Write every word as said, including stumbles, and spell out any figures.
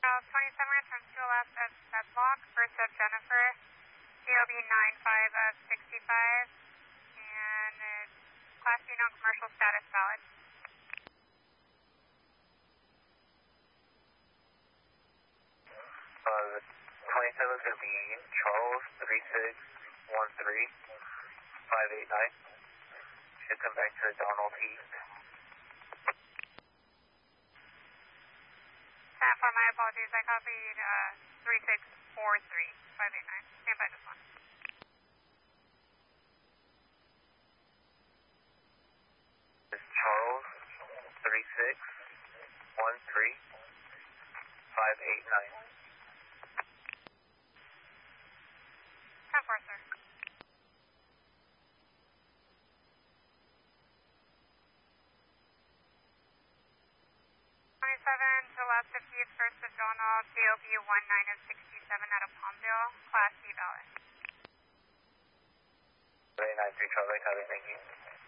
South twenty-seven, return to left at that block, first of Jennifer, D O B nine five of sixty-five, and it's Class B non-commercial status valid. Uh, the twenty-seven is going to be Charles three six one three five eight nine. Should come back to Donald East. For my apologies, I copied uh, three six four three five eight nine. Stand by this one. This is Charles three six one three five eight nine. ten four, sir. twenty-seven to left of Keith, first of Donald, D O B one nine of sixty-seven out of Palmville, Class C valid. three nine three Charlie, copy, thank you.